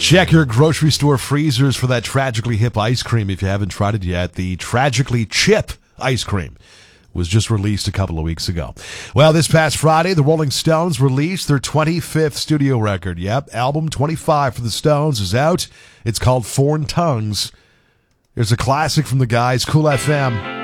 Check your grocery store freezers for that Tragically Hip ice cream if you haven't tried it yet. The Tragically Chip ice cream was just released a couple of weeks ago. Well, this past Friday, the Rolling Stones released their 25th studio record. Yep, album 25 for the Stones is out. It's called Foreign Tongues. There's a classic from the guys, Cool FM.